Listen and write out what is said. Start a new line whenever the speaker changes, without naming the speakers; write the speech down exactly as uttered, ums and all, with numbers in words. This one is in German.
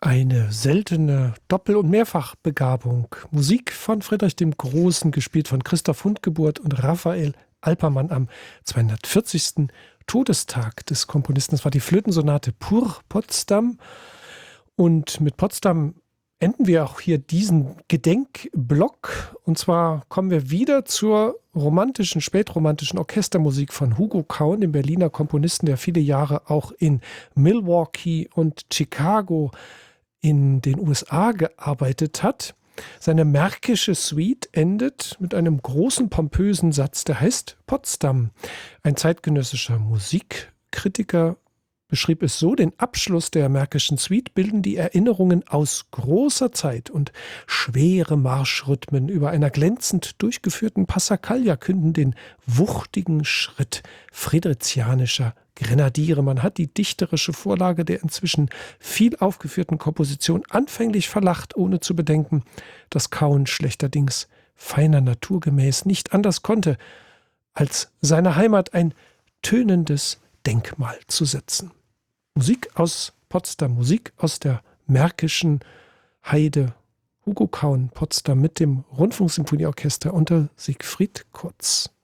Eine seltene Doppel- und Mehrfachbegabung. Musik von Friedrich dem Großen, gespielt von Christoph Hundgeburt und Raphael Alpermann am zweihundertvierzigsten Todestag des Komponisten. Das war die Flötensonate Pur Potsdam. Und mit Potsdam enden wir auch hier diesen Gedenkblock. Und zwar kommen wir wieder zur romantischen, spätromantischen Orchestermusik von Hugo Kaun, dem Berliner Komponisten, der viele Jahre auch in Milwaukee und Chicago in den U S A gearbeitet hat. Seine Märkische Suite endet mit einem großen, pompösen Satz, der heißt Potsdam. Ein zeitgenössischer Musikkritiker beschrieb es so: Den Abschluss der Märkischen Suite bilden die Erinnerungen aus großer Zeit, und schwere Marschrhythmen über einer glänzend durchgeführten Passacaglia künden den wuchtigen Schritt friedrichianischer Grenadiere. Man hat die dichterische Vorlage der inzwischen viel aufgeführten Komposition anfänglich verlacht, ohne zu bedenken, dass Kaun schlechterdings feiner naturgemäß nicht anders konnte, als seiner Heimat ein tönendes Denkmal zu setzen. Musik aus Potsdam, Musik aus der Märkischen Heide. Hugo Kaun, Potsdam mit dem Rundfunksymphonieorchester unter Siegfried Kurz.